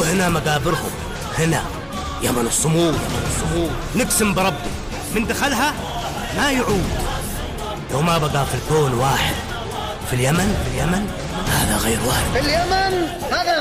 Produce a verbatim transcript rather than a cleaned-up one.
وهنا مقابرهم، هنا يمن الصمود. نقسم بربي من دخلها ما يعود. لو ما بقى في الكون واحد في اليمن، في اليمن هذا غير وارد. في اليمن هذا